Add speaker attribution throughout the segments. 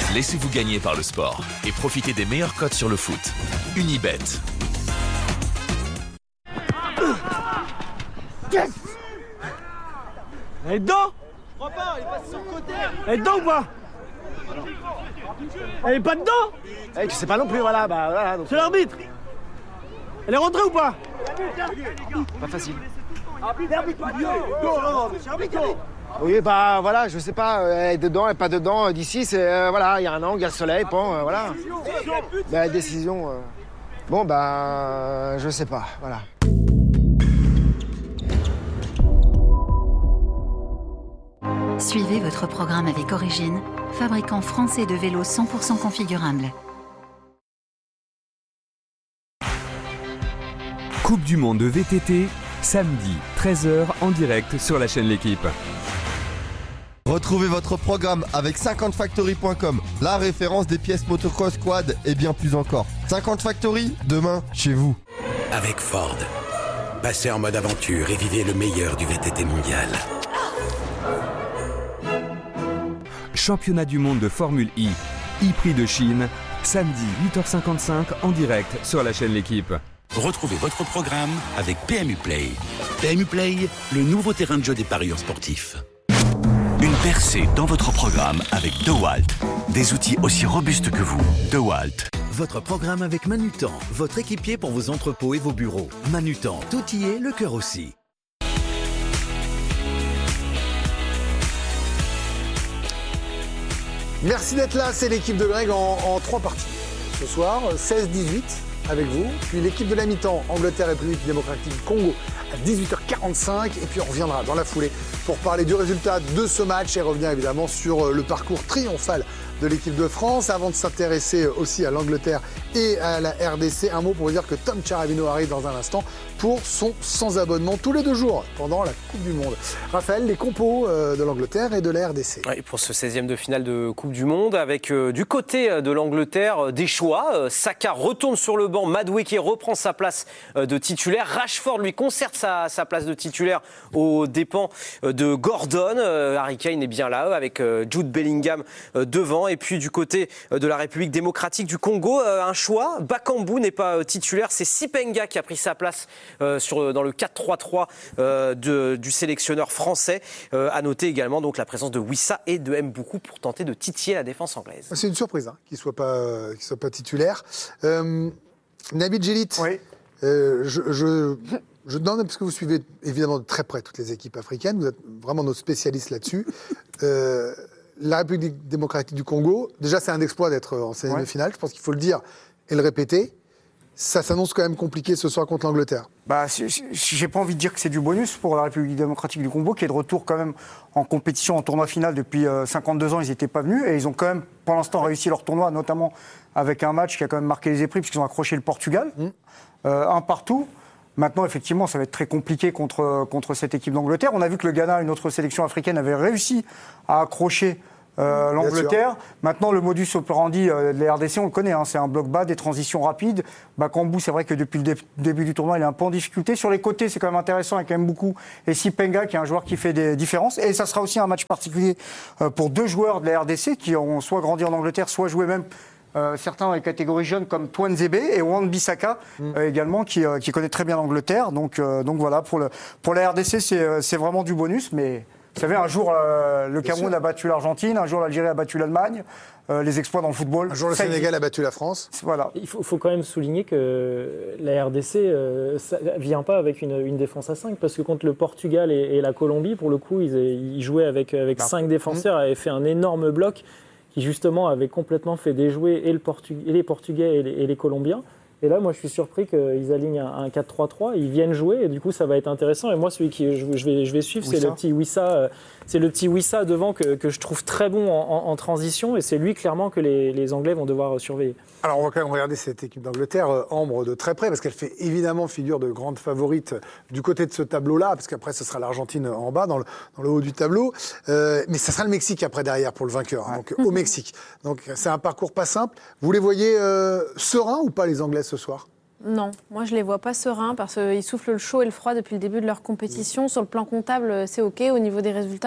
Speaker 1: Laissez-vous gagner par le sport et profitez des meilleures cotes sur le foot. Unibet.
Speaker 2: Yes. Elle est dedans? Je crois pas, il passe sur le côté. Elle est dedans ou pas? Elle est pas dedans?
Speaker 3: Tu sais pas non plus, voilà. Donc...
Speaker 2: C'est l'arbitre. Elle est rentrée ou pas?
Speaker 3: Pas facile.
Speaker 2: Non,
Speaker 3: Oui, voilà, je sais pas, elle est dedans, elle est pas dedans. D'ici, c'est, voilà, il y a un angle, il y a le soleil, bon, voilà. Décision... je sais pas, voilà.
Speaker 4: Suivez votre programme avec Origine, fabricant français de vélos 100% configurables.
Speaker 5: Coupe du monde de VTT, samedi 13h en direct sur la chaîne L'Équipe.
Speaker 6: Retrouvez votre programme avec 50factory.com, la référence des pièces motocross, quad et bien plus encore. 50 Factory, demain, chez vous.
Speaker 7: Avec Ford, passez en mode aventure et vivez le meilleur du VTT mondial.
Speaker 5: Championnat du monde de Formule I, e-Prix de Chine, samedi 8h55 en direct sur la chaîne L'Équipe.
Speaker 7: Retrouvez votre programme avec PMU Play. PMU Play, le nouveau terrain de jeu des parieurs sportifs. Une percée dans votre programme avec DeWalt. Des outils aussi robustes que vous. DeWalt.
Speaker 8: Votre programme avec Manutan, votre équipier pour vos entrepôts et vos bureaux. Manutan, tout y est, le cœur aussi.
Speaker 9: Merci d'être là, c'est l'équipe de Greg en 3 parties. Ce soir, 16-18 avec vous, puis l'équipe de la mi-temps, Angleterre, République démocratique du Congo, à 18h45, et puis on reviendra dans la foulée pour parler du résultat de ce match et revenir évidemment sur le parcours triomphal de l'équipe de France. Avant de s'intéresser aussi à l'Angleterre et à la RDC, un mot pour vous dire que Tom Cherubino arrive dans un instant pour son sans-abonnement tous les 2 jours pendant la Coupe du Monde. Raphaël, les compos de l'Angleterre et de la RDC.
Speaker 10: Oui, pour ce 16e de finale de Coupe du Monde, avec du côté de l'Angleterre des choix. Saka retourne sur le banc, Madueke reprend sa place de titulaire. Rashford lui conserve sa place de titulaire aux dépens de Gordon. Harry Kane est bien là avec Jude Bellingham devant. Et puis du côté de la République démocratique du Congo, un choix. Bakambu n'est pas titulaire, c'est Sipenga qui a pris sa place dans le 4-3-3 du sélectionneur français. À noter également donc la présence de Wissa et de Mboukou pour tenter de titiller la défense anglaise.
Speaker 9: C'est une surprise qu'il soit pas titulaire. Nabil Djellit, oui. Je demande, parce que vous suivez évidemment de très près toutes les équipes africaines, vous êtes vraiment nos spécialistes là-dessus. La République démocratique du Congo, déjà c'est un exploit d'être en 16e de finale, je pense qu'il faut le dire et le répéter. Ça s'annonce quand même compliqué ce soir contre l'Angleterre.
Speaker 11: J'ai pas envie de dire que c'est du bonus pour la République démocratique du Congo, qui est de retour quand même en compétition, en tournoi final depuis 52 ans. Ils n'étaient pas venus et ils ont quand même, pour l'instant, réussi leur tournoi, notamment avec un match qui a quand même marqué les esprits, puisqu'ils ont accroché le Portugal, un partout. Maintenant, effectivement, ça va être très compliqué contre cette équipe d'Angleterre. On a vu que le Ghana, une autre sélection africaine, avait réussi à accrocher l'Angleterre. Maintenant, le modus operandi de la RDC, on le connaît, c'est un bloc bas, des transitions rapides. Bakambu, c'est vrai que depuis le début du tournoi, il est un peu en difficulté. Sur les côtés, c'est quand même intéressant, avec quand même beaucoup. Et Sipenga, qui est un joueur qui fait des différences. Et ça sera aussi un match particulier pour 2 joueurs de la RDC qui ont soit grandi en Angleterre, soit joué même certains dans les catégories jeunes comme Twanzebe et Wan-Bissaka également qui connaît très bien l'Angleterre. Donc voilà, pour la RDC, c'est vraiment du bonus. Mais vous savez, un jour, le Cameroun a battu l'Argentine, un jour, l'Algérie a battu l'Allemagne. Les exploits dans le football.
Speaker 9: Un jour, le Sénégal a battu la France.
Speaker 11: Voilà.
Speaker 12: Il faut quand même souligner que la RDC ne vient pas avec une défense à 5, parce que contre le Portugal et la Colombie, pour le coup, ils jouaient avec 5 défenseurs, avaient fait un énorme bloc qui justement avait complètement fait déjouer et les Portugais et les Colombiens. Et là, moi, je suis surpris qu'ils alignent un 4-3-3. Ils viennent jouer et du coup, ça va être intéressant. Et moi, celui que je vais suivre, c'est le petit Wissa. C'est le petit Wissa devant que je trouve très bon en transition. Et c'est lui, clairement, que les Anglais vont devoir surveiller.
Speaker 9: Alors, on va quand même regarder cette équipe d'Angleterre, Ambre, de très près, parce qu'elle fait évidemment figure de grande favorite du côté de ce tableau-là, parce qu'après, ce sera l'Argentine en bas, dans le haut du tableau. Mais ça sera le Mexique après, derrière, pour le vainqueur, donc au Mexique. Donc, c'est un parcours pas simple. Vous les voyez sereins ou pas, les Anglais, ce soir ?
Speaker 13: Non, moi je les vois pas sereins parce qu'ils soufflent le chaud et le froid depuis le début de leur compétition. Sur le plan comptable, c'est OK. Au niveau des résultats,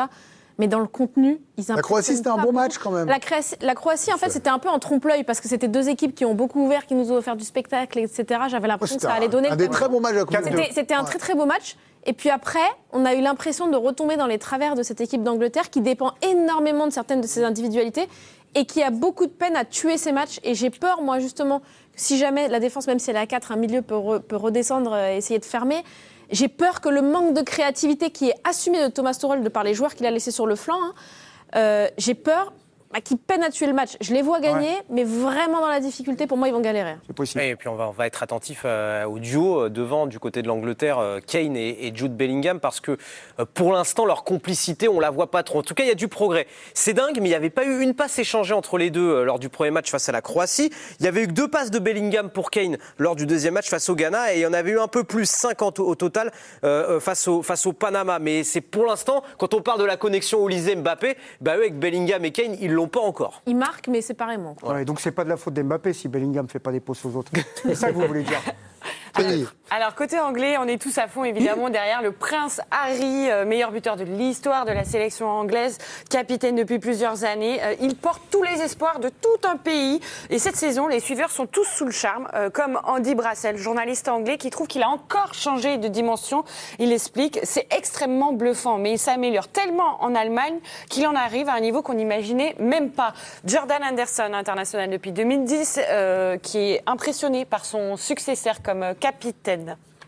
Speaker 13: mais dans le contenu, ils impressionnent.
Speaker 9: La Croatie, c'était un bon match quand même.
Speaker 13: La Croatie, en fait, c'était un peu en trompe-l'œil parce que c'était deux équipes qui ont beaucoup ouvert, qui nous ont offert du spectacle, etc. J'avais l'impression que ça allait donner.
Speaker 9: Un des très bons matchs à Coupe.
Speaker 13: C'était un très très beau match. Et puis après, on a eu l'impression de retomber dans les travers de cette équipe d'Angleterre qui dépend énormément de certaines de ses individualités et qui a beaucoup de peine à tuer ses matchs. Et j'ai peur, moi, justement, si jamais la défense, même si elle est à 4, un milieu peut redescendre et essayer de fermer. J'ai peur que le manque de créativité qui est assumé de Thomas Tuchel de par les joueurs qu'il a laissés sur le flanc, j'ai peur qu'ils peinent à tuer le match. Je les vois gagner, mais vraiment dans la difficulté, pour moi, ils vont galérer.
Speaker 10: C'est possible. Et puis on va être attentif au duo devant du côté de l'Angleterre, Kane et Jude Bellingham, parce que pour l'instant, leur complicité, on la voit pas trop. En tout cas, il y a du progrès. C'est dingue, mais il n'y avait pas eu une passe échangée entre les deux lors du premier match face à la Croatie. Il y avait eu que 2 passes de Bellingham pour Kane lors du deuxième match face au Ghana, et il y en avait eu un peu plus, 50 au total, face au Panama. Mais c'est pour l'instant, quand on parle de la connexion Olysée-Mbappé, eux, avec Bellingham et Kane, ils l'ont pas encore.
Speaker 13: Ils marquent, mais séparément.
Speaker 11: Ouais, donc c'est pas de la faute d'Mbappé si Bellingham fait pas des passes aux autres. C'est ça que vous voulez dire.
Speaker 14: Alors, côté anglais, on est tous à fond, évidemment, derrière le prince Harry, meilleur buteur de l'histoire de la sélection anglaise, capitaine depuis plusieurs années. Il porte tous les espoirs de tout un pays. Et cette saison, les suiveurs sont tous sous le charme, comme Andy Brassell, journaliste anglais, qui trouve qu'il a encore changé de dimension. Il explique, c'est extrêmement bluffant, mais il s'améliore tellement en Allemagne qu'il en arrive à un niveau qu'on n'imaginait même pas. Jordan Henderson, international depuis 2010, qui est impressionné par son successeur comme capitaine.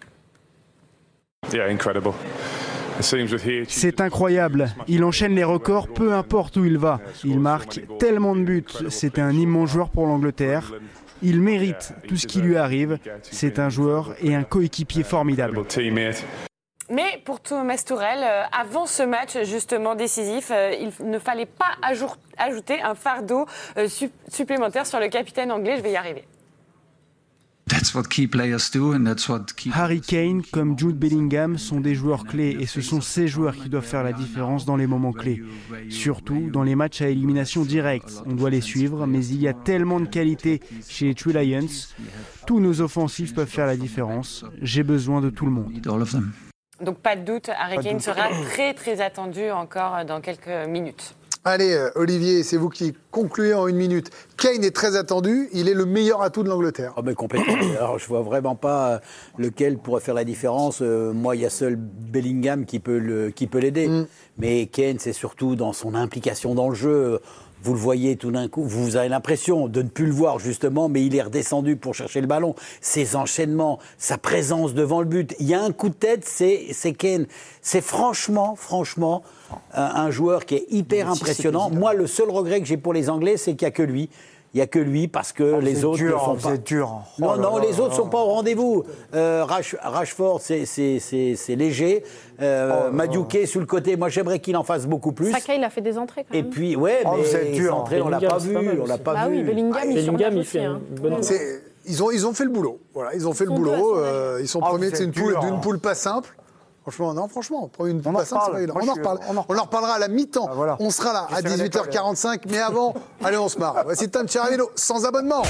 Speaker 15: C'est incroyable. Il enchaîne les records peu importe où il va. Il marque tellement de buts. C'est un immense joueur pour l'Angleterre. Il mérite tout ce qui lui arrive. C'est un joueur et un coéquipier formidable.
Speaker 14: Mais pour Thomas Tuchel, avant ce match justement décisif, il ne fallait pas ajouter un fardeau supplémentaire sur le capitaine anglais. Je vais y arriver.
Speaker 15: Harry Kane comme Jude Bellingham sont des joueurs clés et ce sont ces joueurs qui doivent faire la différence dans les moments clés. Surtout dans les matchs à élimination directe. On doit les suivre, mais il y a tellement de qualité chez les Three Lions. Tous nos offensifs peuvent faire la différence. J'ai besoin de tout le monde.
Speaker 14: Donc pas de doute, Harry Kane sera très très attendu encore dans quelques minutes.
Speaker 9: Allez, Olivier, c'est vous qui concluez en 1 minute. Kane est très attendu, il est le meilleur atout de l'Angleterre.
Speaker 16: Oh mais complètement. Alors, je vois vraiment pas lequel pourrait faire la différence. Moi, il y a seul Bellingham qui peut l'aider. Mais Kane, c'est surtout dans son implication dans le jeu. Vous le voyez tout d'un coup, vous avez l'impression de ne plus le voir justement, mais il est redescendu pour chercher le ballon. Ses enchaînements, sa présence devant le but. Il y a un coup de tête, c'est Kane. C'est franchement, un joueur qui est hyper impressionnant. Moi, le seul regret que j'ai pour les Anglais, c'est qu'il n'y a que lui. Il n'y a que lui parce que les autres ne sont pas... Non, les autres ne sont pas au rendez-vous. Rashford, c'est léger. Madueke sur le côté, moi j'aimerais qu'il en fasse beaucoup plus.
Speaker 13: Saka, il a fait des entrées quand même.
Speaker 16: Et puis, mais les entrées, on ne l'a pas vu.
Speaker 13: Oui, Bellingham,
Speaker 9: ils ont fait le boulot. Voilà, ils ont fait le boulot. Ils sont premiers d'une poule pas simple. Franchement, une poule pas simple, on en reparle. On en reparlera à la mi-temps. On sera là à 18h45, mais avant, allez, on se marre. Voici Tom Chiaravino, sans abonnement.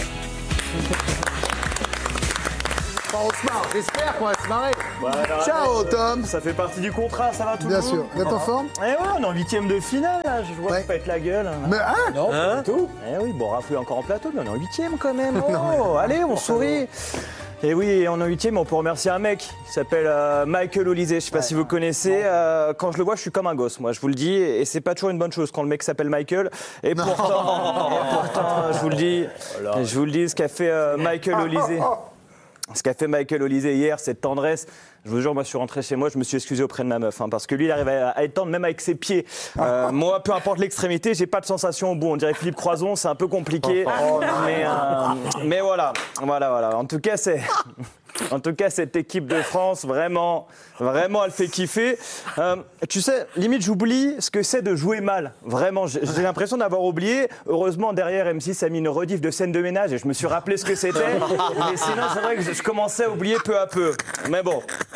Speaker 9: On se marre, j'espère qu'on va se marrer. Ciao Tom.
Speaker 2: Ça fait partie du contrat, ça va tout le monde.
Speaker 9: Bien sûr, vous êtes en forme?
Speaker 2: Eh ouais, on est en 8e de finale, là. Je vois que pète la gueule.
Speaker 9: Mais
Speaker 2: non, pas du tout. Eh oui, bon, Raphaël est encore en plateau, mais on est en 8e quand même. Oh, allez, on sourit. Et oui, on est en 8e, on peut remercier un mec qui s'appelle Michael Olysée. Je sais pas si vous connaissez. Quand je le vois, je suis comme un gosse, moi, je vous le dis. Et c'est pas toujours une bonne chose quand le mec s'appelle Michael. Et pourtant, je vous le dis, ce qu'a fait Michael Olysée. Ce qu'a fait Michael Olysée hier, cette tendresse, je vous jure, moi je suis rentré chez moi, je me suis excusé auprès de ma meuf, parce que lui il arrive à étendre même avec ses pieds. Moi, peu importe l'extrémité, j'ai pas de sensation au bout. On dirait Philippe Croison, c'est un peu compliqué. Mais voilà. En tout cas, cette équipe de France, vraiment, elle fait kiffer. Tu sais, limite, j'oublie ce que c'est de jouer mal. Vraiment, j'ai l'impression d'avoir oublié. Heureusement, derrière, M6 a mis une rediff de scène de ménage et je me suis rappelé ce que c'était. Mais sinon, c'est vrai que je commençais à oublier peu à peu. Mais bon,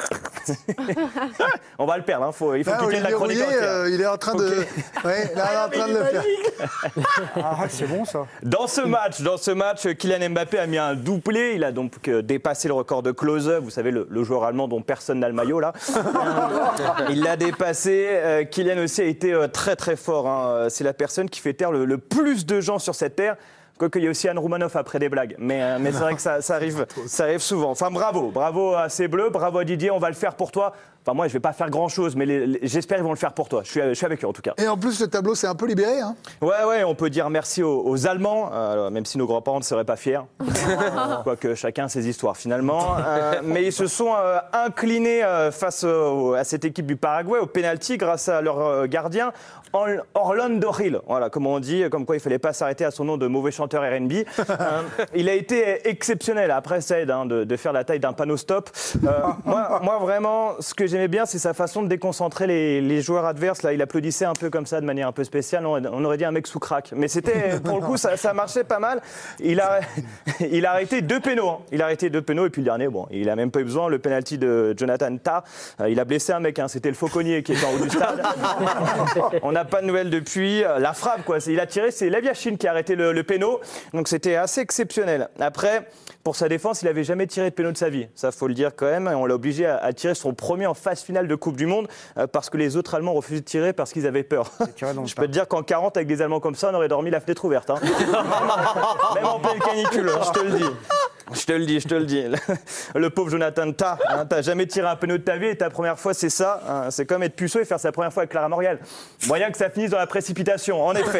Speaker 2: On va le perdre, hein. Il faut qu'il tienne la chronique.
Speaker 9: Il est en train de... Ouais, là, il est en train de le faire.
Speaker 11: C'est bon ça.
Speaker 2: Dans ce match, Kylian Mbappé a mis un doublé. Il a donc dépassé le record de close-up. Vous savez, le joueur allemand dont personne n'a le maillot là. Il l'a dépassé. Kylian aussi a été très très fort. Hein. C'est la personne qui fait taire le plus de gens sur cette terre. Quoique il y a aussi Anne Roumanoff après des blagues. Mais c'est vrai que ça arrive souvent. Enfin, bravo à ces Bleus, bravo à Didier, on va le faire pour toi. Enfin, moi, je vais pas faire grand-chose, mais j'espère qu'ils vont le faire pour toi. Je suis avec eux, en tout cas.
Speaker 9: Et en plus, le tableau s'est un peu libéré. Hein.
Speaker 2: Ouais, on peut dire merci aux Allemands, même si nos grands-parents ne seraient pas fiers. Quoique chacun ses histoires, finalement. Mais ils se sont inclinés face à cette équipe du Paraguay, au pénalty, grâce à leur gardien, Orlando Gil. Voilà, comme on dit, comme quoi il fallait pas s'arrêter à son nom de mauvais chanteur R&B. Il a été exceptionnel. Après, ça aide de faire la taille d'un panneau stop. Moi, vraiment, ce que j'aimais bien, c'est sa façon de déconcentrer les joueurs adverses. Là, il applaudissait un peu comme ça, de manière un peu spéciale. On aurait dit un mec sous crack. Mais c'était, pour le coup, ça marchait pas mal. Il a arrêté 2 pénaux. Hein. Il a arrêté 2 pénaux. Et puis le dernier, bon, il a même pas eu besoin. Le penalty de Jonathan Tah. Il a blessé un mec. Hein. C'était le fauconnier qui était en haut du stade. On n'a pas de nouvelles depuis. La frappe, quoi. Il a tiré, c'est Lev Yashin qui a arrêté le péno. Donc c'était assez exceptionnel. Après, pour sa défense, il n'avait jamais tiré de péno de sa vie. Ça, faut le dire quand même. On l'a obligé à tirer son premier en phase finale de Coupe du Monde parce que les autres Allemands refusaient de tirer parce qu'ils avaient peur. Je peux te dire qu'en 40, avec des Allemands comme ça, on aurait dormi la fenêtre ouverte. Hein. Même en pleine canicule, je te le dis. Je te le dis. Le pauvre Jonathan Tah, hein, t'as jamais tiré un péno de ta vie et ta première fois, c'est ça. Hein, c'est comme être puceau et faire sa première fois avec Clara Morgan. Moyen que ça finisse dans la précipitation, en effet.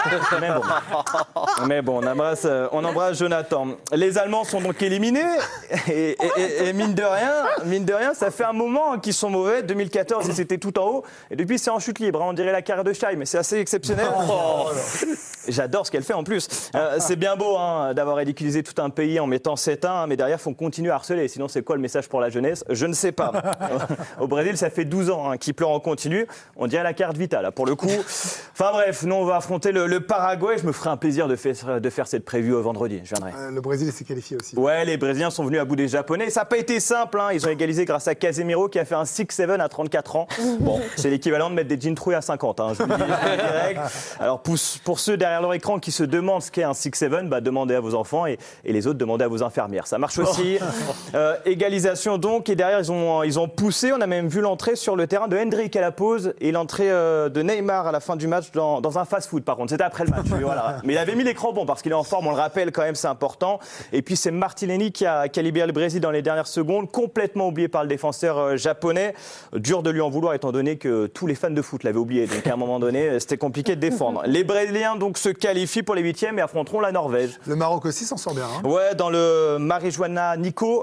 Speaker 2: Mais bon, on embrasse Jonathan. Les Allemands sont donc éliminés et mine de rien, ça fait un moment qu'ils sont mauvais. 2014, ils étaient tout en haut et depuis, c'est en chute libre. Hein, on dirait la carrière de Scheim, mais c'est assez exceptionnel. J'adore ce qu'elle fait en plus. C'est bien beau hein, d'avoir ridiculisé tout un pays en mettant 7-1, mais derrière, il faut continuer à harceler. Sinon, c'est quoi le message pour la jeunesse? Je ne sais pas. Au Brésil, ça fait 12 ans hein, qu'ils pleurent en continu. On dirait la carte Vita, là, pour le coup. Enfin bref, nous, on va affronter le Paraguay. Je me ferai un plaisir de faire cette preview vendredi. Je viendrai.
Speaker 9: Le Brésil s'est qualifié aussi.
Speaker 2: Ouais, les Brésiliens sont venus à bout des Japonais. Ça n'a pas été simple. Hein. Ils ont égalisé grâce à Casemiro, qui a fait un 6-7 à 34 ans. Bon, c'est l'équivalent de mettre des jeans troués à 50. Hein, je vous le dis direct. Alors, pour ceux derrière leur écran qui se demandent ce qu'est un 6-7, bah, demandez à vos enfants et les autres, demandez à vos infirmières. Ça marche aussi. Égalisation donc. Et derrière, ils ont poussé. On a même vu l'entrée sur le terrain de Hendrick à la pause et l'entrée de Neymar à la fin du match dans un fast-food, par contre. C'était après le match. Voilà. Mais il avait mis les crampons parce qu'il est en forme. On le rappelle quand même, c'est important. Et puis, c'est Martinelli qui a libéré le Brésil dans les dernières secondes. Complètement oublié par le défenseur japonais. Dur de lui en vouloir étant donné que tous les fans de foot l'avaient oublié. Donc, à un moment donné, c'était compliqué de défendre. Les Brésiliens donc se qualifient pour les 8e et affronteront la Norvège.
Speaker 9: Le Maroc aussi s'en sort bien. Hein.
Speaker 2: Ouais, dans le Marijuana Nico,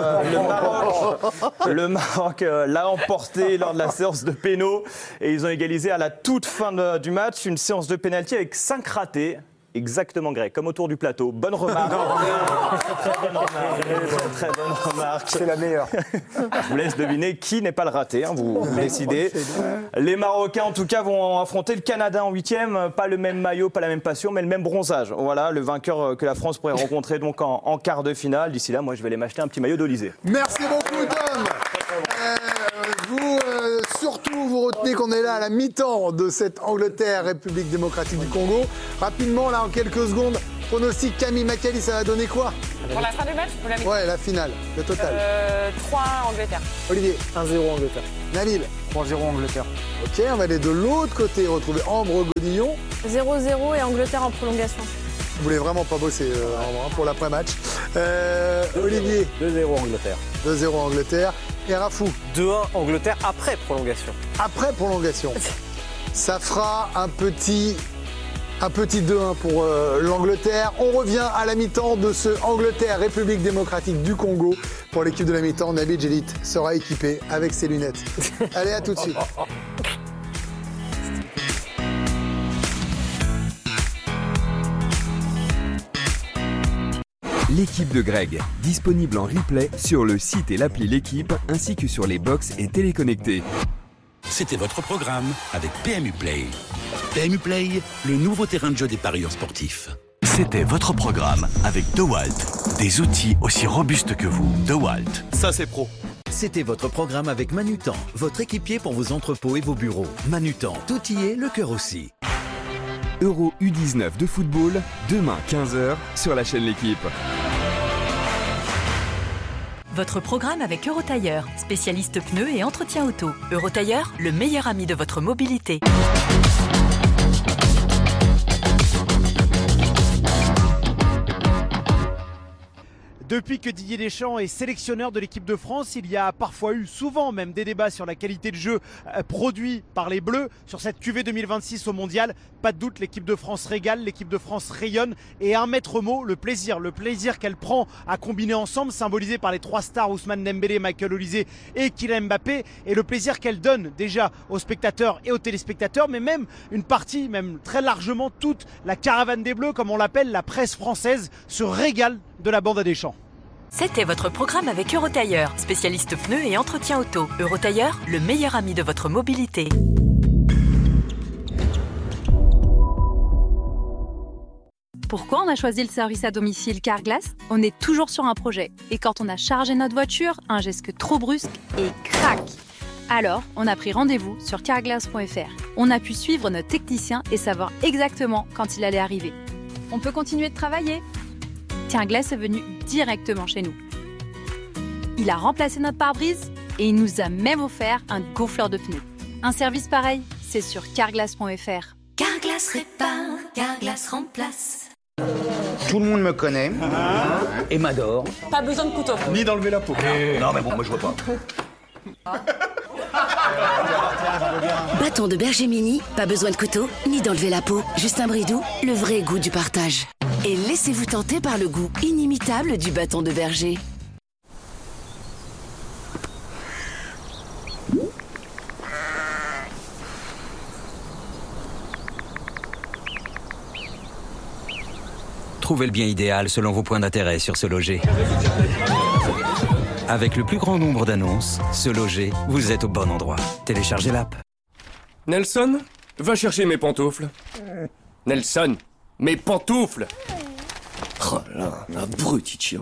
Speaker 2: le Maroc l'a emporté lors de la séance de péno et ils ont égalisé à la toute fin du match, une séance de pénalty avec 5 ratés. Exactement, Greg, comme autour du plateau. Bonne remarque. Très bonne remarque.
Speaker 11: C'est la meilleure.
Speaker 2: Je vous laisse deviner qui n'est pas le raté, hein, vous décidez. Les Marocains, en tout cas, vont affronter le Canada en 8e. Pas le même maillot, pas la même passion, mais le même bronzage. Voilà, le vainqueur que la France pourrait rencontrer donc en quart de finale. D'ici là, moi, je vais aller m'acheter un petit maillot d'Olysée.
Speaker 9: Merci beaucoup, Tom. Surtout, vous retenez qu'on est là à la mi-temps de cette Angleterre-République démocratique du Congo. Rapidement, là, en quelques secondes, pronostic Camille Macali, ça va donner quoi?
Speaker 14: Pour la fin du match ou la mi-temps?
Speaker 9: Ouais, la finale, le total.
Speaker 14: 3-1 Angleterre.
Speaker 9: Olivier?
Speaker 12: 1-0 Angleterre.
Speaker 9: Nabil?
Speaker 11: 3-0 Angleterre.
Speaker 9: Ok, on va aller de l'autre côté, retrouver Ambre Godillon.
Speaker 13: 0-0 et Angleterre en prolongation.
Speaker 9: Vous voulez vraiment pas bosser Ambre, pour l'après-match. Olivier?
Speaker 10: 2-0 Angleterre.
Speaker 9: 2-0 Angleterre. Et Rafou?
Speaker 10: 2-1 Angleterre après prolongation.
Speaker 9: Après prolongation. Ça fera un petit 2-1 pour l'Angleterre. On revient à la mi-temps de ce Angleterre-République démocratique du Congo. Pour l'équipe de la mi-temps, Nabil Djellit sera équipé avec ses lunettes. Allez, à tout de suite.
Speaker 5: L'équipe de Greg, disponible en replay sur le site et l'appli L'équipe, ainsi que sur les box et téléconnectés.
Speaker 7: C'était votre programme avec PMU Play. PMU Play, le nouveau terrain de jeu des parieurs sportifs. C'était votre programme avec DeWalt. Des outils aussi robustes que vous. DeWalt.
Speaker 2: Ça, c'est pro.
Speaker 8: C'était votre programme avec Manutan, votre équipier pour vos entrepôts et vos bureaux. Manutan, tout y est, le cœur aussi.
Speaker 5: Euro U19 de football, demain 15h sur la chaîne L'Équipe.
Speaker 17: Votre programme avec Eurotailleur, spécialiste pneus et entretien auto. Eurotailleur, le meilleur ami de votre mobilité.
Speaker 18: Depuis que Didier Deschamps est sélectionneur de l'équipe de France, il y a parfois eu, souvent même, des débats sur la qualité de jeu produit par les Bleus sur cette QV 2026 au Mondial. Pas de doute, l'équipe de France régale, l'équipe de France rayonne. Et un maître mot, le plaisir qu'elle prend à combiner ensemble, symbolisé par les trois stars Ousmane Dembélé, Michael Olise et Kylian Mbappé. Et le plaisir qu'elle donne déjà aux spectateurs et aux téléspectateurs, mais même une partie, même très largement toute la caravane des Bleus, comme on l'appelle, la presse française, se régale de la bande à Deschamps.
Speaker 17: C'était votre programme avec Eurotailleur, spécialiste pneus et entretien auto. Eurotailleur, le meilleur ami de votre mobilité.
Speaker 19: Pourquoi on a choisi le service à domicile Carglass? On est toujours sur un projet. Et quand on a chargé notre voiture, un geste trop brusque et crac! Alors, on a pris rendez-vous sur carglass.fr. On a pu suivre notre technicien et savoir exactement quand il allait arriver. On peut continuer de travailler. Carglass est venu directement chez nous. Il a remplacé notre pare-brise et il nous a même offert un gonfleur de pneus. Un service pareil, c'est sur carglass.fr.
Speaker 20: Carglass répare, Carglass remplace.
Speaker 21: Tout le monde me connaît et m'adore.
Speaker 14: Pas besoin de couteau.
Speaker 21: Ni d'enlever la peau. Non mais bon, moi je vois pas.
Speaker 20: Bâton de berger mini, pas besoin de couteau, ni d'enlever la peau. Justin Bridou, le vrai goût du partage. Et laissez-vous tenter par le goût inimitable du bâton de berger.
Speaker 22: Trouvez le bien idéal selon vos points d'intérêt sur Se Loger. Avec le plus grand nombre d'annonces, Se Loger, vous êtes au bon endroit. Téléchargez l'app.
Speaker 23: Nelson, va chercher mes pantoufles. Nelson, mes pantoufles.
Speaker 24: Oh là, abruti de chien.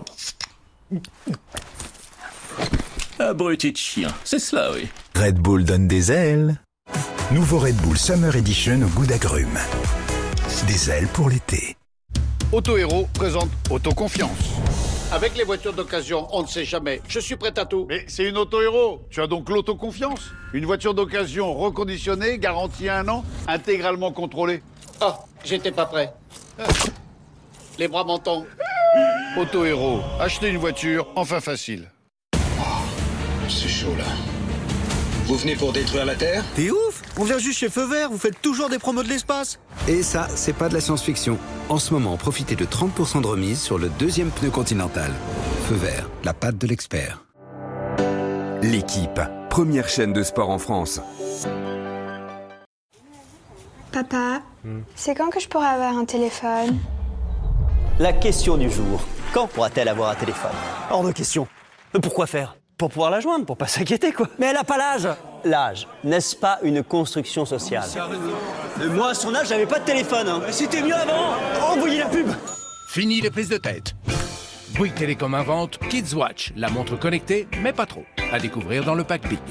Speaker 1: Abruti de chien, c'est cela, oui.
Speaker 25: Red Bull donne des ailes. Nouveau Red Bull Summer Edition au goût d'agrumes. Des ailes pour l'été.
Speaker 26: Auto Héros présente Autoconfiance. Avec les voitures d'occasion, on ne sait jamais. Je suis prêt à tout.
Speaker 27: Mais c'est une Auto Héros. Tu as donc l'autoconfiance. Une voiture d'occasion reconditionnée, garantie 1 an, intégralement contrôlée.
Speaker 26: Ah, j'étais pas prêt. Les bras m'en tombent.
Speaker 27: Auto Héros, acheter une voiture, enfin facile.
Speaker 28: C'est chaud là. Vous venez pour détruire la Terre?
Speaker 29: T'es ouf! On vient juste chez Feu Vert, vous faites toujours des promos de l'espace.
Speaker 30: Et ça, c'est pas de la science-fiction. En ce moment, profitez de 30% de remise sur le deuxième pneu Continental. Feu Vert, la patte de l'expert.
Speaker 5: L'Équipe, première chaîne de sport en France.
Speaker 31: Papa, c'est quand que je pourrai avoir un téléphone?
Speaker 32: La question du jour. Quand pourra-t-elle avoir un téléphone? Hors de question. Mais pourquoi faire? Pour pouvoir la joindre, pour pas s'inquiéter, quoi. Mais elle a pas l'âge. L'âge, n'est-ce pas une construction sociale? Moi, à son âge, j'avais pas de téléphone. Hein. C'était mieux avant. Envoyez la pub.
Speaker 33: Fini les prises de tête. Bouygues Télécom invente Kids Watch, la montre connectée, mais pas trop. À découvrir dans le pack Big.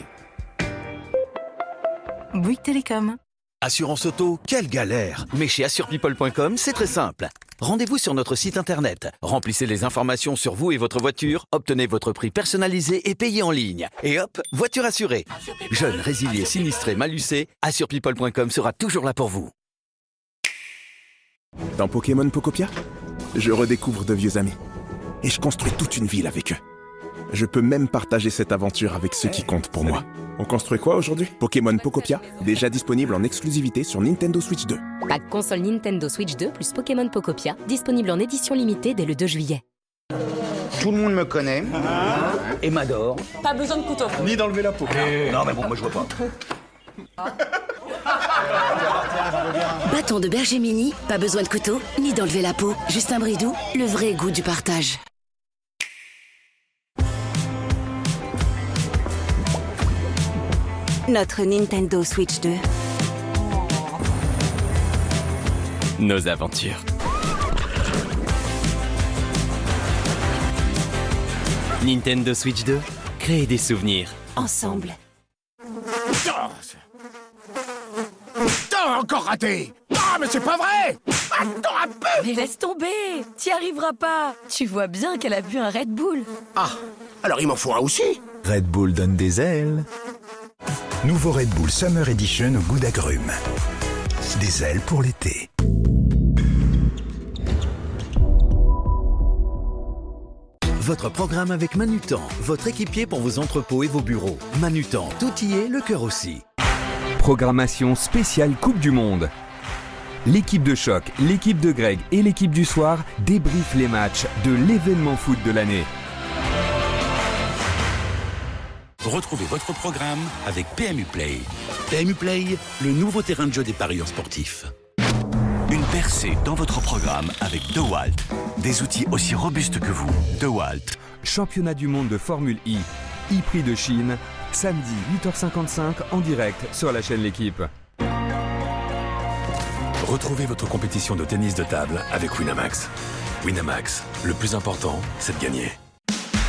Speaker 17: Bouygues Télécom.
Speaker 8: Assurance auto, quelle galère! Mais chez AssurePeople.com, c'est très simple. Rendez-vous sur notre site internet. Remplissez les informations sur vous et votre voiture, obtenez votre prix personnalisé et payez en ligne. Et hop, voiture assurée. Jeunes, résiliés, sinistrés, malucés, AssurePeople.com sera toujours là pour vous.
Speaker 34: Dans Pokémon Pokopia, je redécouvre de vieux amis. Et je construis toute une ville avec eux. Je peux même partager cette aventure avec ceux qui comptent pour moi. On construit quoi aujourd'hui? Pokémon Pokopia, déjà disponible en exclusivité sur Nintendo Switch 2.
Speaker 35: Pack console Nintendo Switch 2 plus Pokémon Pokopia, disponible en édition limitée dès le 2 juillet.
Speaker 21: Tout le monde me connaît et m'adore.
Speaker 14: Pas besoin de couteau.
Speaker 21: Ni d'enlever la peau. Non mais bon, moi je vois pas.
Speaker 20: Bâton de berger mini, pas besoin de couteau, ni d'enlever la peau. Justin Bridou, le vrai goût du partage. Notre Nintendo Switch 2.
Speaker 1: Nos aventures.
Speaker 22: Nintendo Switch 2,
Speaker 1: créez des souvenirs.
Speaker 35: Ensemble.
Speaker 33: Encore raté. Ah, mais c'est pas vrai. Encore un peu.
Speaker 35: Mais laisse tomber. T'y arriveras pas. Tu vois bien qu'elle a bu un Red Bull.
Speaker 33: Ah, alors il m'en faut un aussi.
Speaker 25: Red Bull donne des ailes. Nouveau Red Bull Summer Edition au goût d'agrumes. Des ailes pour l'été.
Speaker 8: Votre programme avec Manutan, votre équipier pour vos entrepôts et vos bureaux. Manutan, tout y est, le cœur aussi.
Speaker 5: Programmation spéciale Coupe du Monde. L'équipe de choc, l'équipe de Greg et l'équipe du soir débriefent les matchs de l'événement foot de l'année.
Speaker 2: Retrouvez votre programme avec PMU Play. PMU Play, le nouveau terrain de jeu des parieurs sportifs.
Speaker 3: Une percée dans votre programme avec DeWalt. Des outils aussi robustes que vous. DeWalt.
Speaker 5: Championnat du monde de Formule I. E-Prix de Chine. Samedi 8h55 en direct sur la chaîne L'équipe.
Speaker 4: Retrouvez votre compétition de tennis de table avec Winamax. Winamax, le plus important, c'est de gagner.